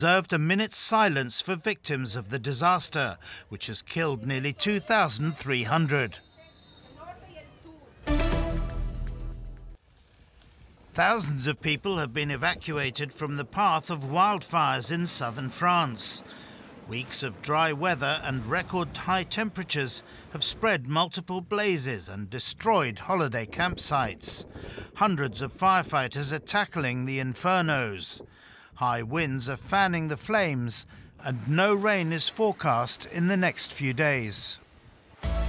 observed a minute's silence for victims of the disaster, which has killed nearly 2,300. Thousands of people have been evacuated from the path of wildfires in southern France. Weeks of dry weather and record high temperatures have spread multiple blazes and destroyed holiday campsites. Hundreds of firefighters are tackling the infernos. High winds are fanning the flames, and no rain is forecast in the next few days.